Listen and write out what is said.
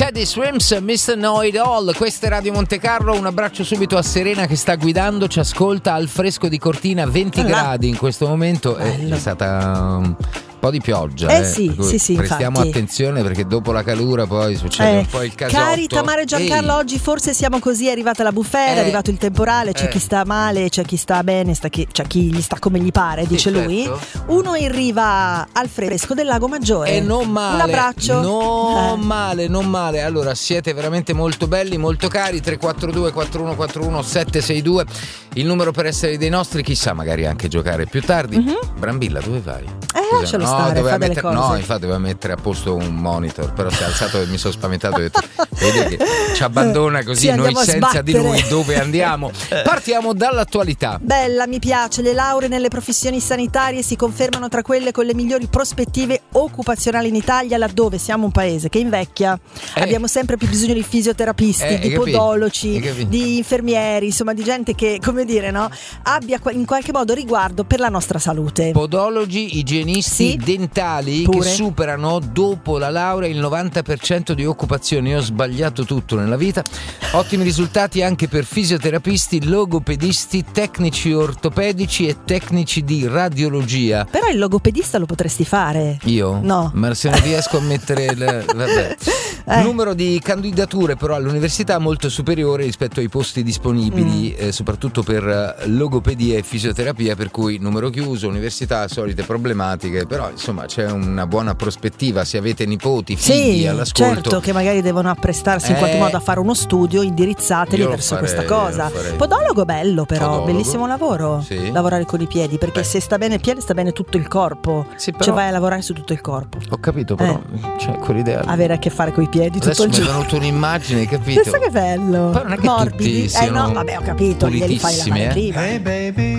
Teddy Swims, Mr. Know It All. Questa è Radio Monte Carlo. Un abbraccio subito a Serena che sta guidando, ci ascolta al fresco di Cortina, 20 gradi in questo momento. È stata un po' di pioggia. Sì, prestiamo infatti attenzione perché dopo la calura poi succede un po' il casotto. Cari Tamara e Giancarlo, oggi forse siamo così, è arrivata la bufera, è arrivato il temporale, c'è chi sta male, c'è chi sta bene, c'è chi gli sta come gli pare, dice lui. Uno in riva al fresco del Lago Maggiore. E non male. Un abbraccio. Non male. Allora, siete veramente molto belli, molto cari. 342 4141 762 il numero per essere dei nostri, chissà, magari anche giocare più tardi. Brambilla, dove vai? Lascialo stare, fa delle cose. No, infatti doveva mettere a posto un monitor, però si è alzato e mi sono spaventato, ho detto, vedi che ci abbandona così, noi senza di lui dove andiamo? Partiamo dall'attualità. Bella, mi piace, le lauree nelle professioni sanitarie si confermano tra quelle con le migliori prospettive occupazionali in Italia, laddove siamo un paese che invecchia, abbiamo sempre più bisogno di fisioterapisti, di podologi, di infermieri, insomma di gente che, come dire, no, abbia in qualche modo riguardo per la nostra salute. Podologi, igienisti, dentali pure, che superano dopo la laurea il 90% di occupazioni. Io ho sbagliato tutto nella vita. Ottimi risultati anche per fisioterapisti, logopedisti, tecnici ortopedici e tecnici di radiologia. Però il logopedista lo potresti fare. Io? No. Ma se non riesco a mettere vabbè. Numero di candidature però all'università molto superiore rispetto ai posti disponibili, soprattutto per logopedia e fisioterapia, per cui numero chiuso, università, solite problematiche, però insomma c'è una buona prospettiva se avete nipoti, figli all'ascolto. Certo, che magari devono apprestarsi in qualche modo a fare uno studio, indirizzateli verso questa cosa. Podologo bello però, bellissimo lavoro, lavorare con i piedi, perché se sta bene il piede sta bene tutto il corpo, cioè vai a lavorare su tutto il corpo. Ho capito, però c'è quell'idea avere a che fare con i piedi adesso tutto il giorno. Mi è venuta un'immagine, capito? Pensa che bello. Però non è che morbidi, tutti siano no, vabbè, ho capito, glieli fai lavare prima. Hey baby